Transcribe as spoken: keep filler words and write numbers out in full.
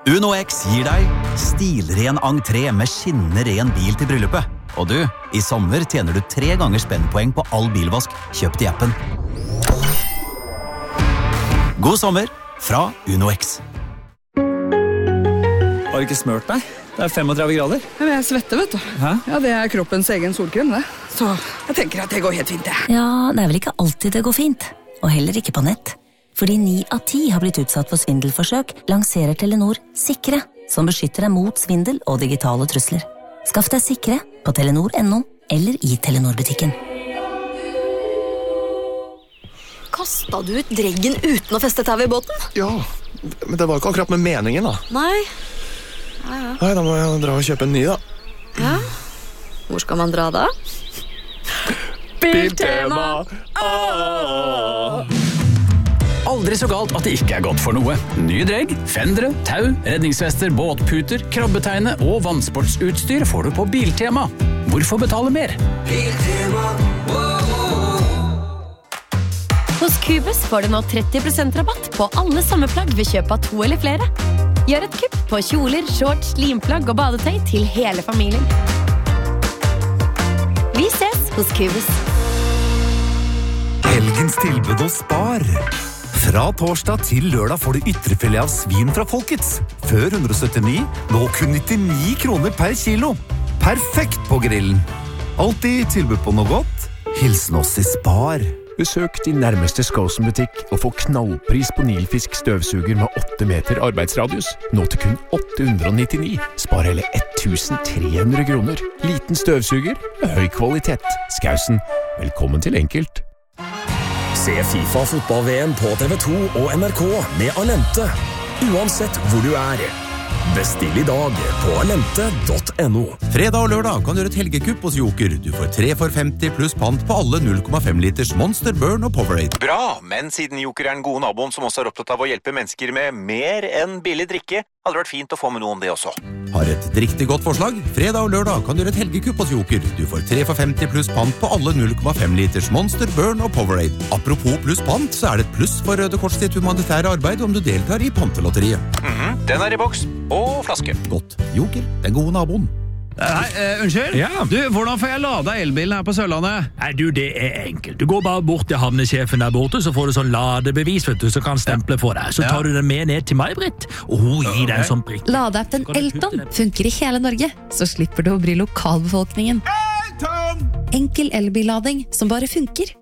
UnoX gir deg stilren entré med skinnende ren bil til bryllupet. Og du, i sommer tjener du tre ganger spennpoeng på all bilvask kjøpt i appen. God sommer fra UnoX. Har du ikke smørt deg? Det er femogtredve grader. Ja, men jeg svetter, vet du. Hæ? Ja, det er kroppens egen solkrem, det. Så jeg tenker at det går helt fint, det. Ja, det er vel ikke alltid det går fint. Og heller ikke på nett. Fordi ni av ti har blitt utsatt for svindelforsøk, lanserer Telenor Sikre, som beskytter deg mot svindel og digitale trusler. Skaff deg Sikre på telenor punktum no eller i Telenor-butikken. Kastet du ut dreggen uten å feste tau i båten? Ja, men det var ikke akkurat med meningen da. Nei. Ja, ja. Nei, da må jeg dra og kjøpe en ny da. Ja. Hvor skal man dra da? Biltema! Aldri så galt at det ikke er godt for noe. Nye dregg, fendere, tau, redningsvester, båtputer, krabbetegne og vannsportsutstyr får du på Biltema. Hvorfor betale mer? Biltema, Hos Cubus får du nå tretti prosent rabatt på alle sommerplagg ved kjøp av to eller flere. Gjør et kupp på kjoler, shorts, limplagg og badetøy til hele familien. Vi ses hos Cubus. Helgens tilbud hos Spar. Fra torsdag til lørdag får du ytrefilet av svin fra Folkets. Før hundre og syttini, nå kun nittini kroner per kilo. Perfekt på grillen. Alltid tilbud på noe godt. Hilsen oss i Spar. Besøk din nærmeste Skåsen-butikk og få knallpris på Nilfisk støvsuger med åtte meter arbeidsradius. Nå til kun åtte hundre og nittini. Spar hele tusen tre hundre kroner. Liten støvsuger med høy kvalitet. Skåsen, velkommen til Enkelt. Se FIFA fotball-V M på T V to og N R K med Alente. Uansett hvor du er. Bestill i dag på alente punktum no. Fredag og lørdag kan du gjøre et helgekupp hos Joker. Du får tre for femti pluss pant på alle null komma fem liters Monster, Burn og Powerade. Bra, men siden Joker er den gode naboen som også er opptatt av å hjelpe mennesker med mer enn billig drikke, hadde det vært fint å få med noen det også. Har et riktig godt forslag? Fredag og lørdag kan du gjøre et helgekupp hos Joker. Du får tre for femti pluss pant på alle null komma fem liters Monster, Burn og Powerade. Apropos pluss pant, så er det et pluss for Røde Kors sitt humanitære arbeid om du deltar i pantelotteriet. Mhm, den er i boks. Og flaske. Godt. Joker, den gode naboen. Hei, uh, unnskyld? Ja. Du, hvordan får jeg lada elbilen her på Sørlandet? Nei, du, det er enkelt. Du går bare bort til havnesjefen der borte, så får du sånn ladebevis, vet du, så kan stemple for deg. Så tar du den med ned til meg, Britt, og hun gir deg en sånn prikk. Ladeappen Elton funker i hele Norge, så slipper du å bry lokalbefolkningen. Elton! Enkel elbillading som bare funker.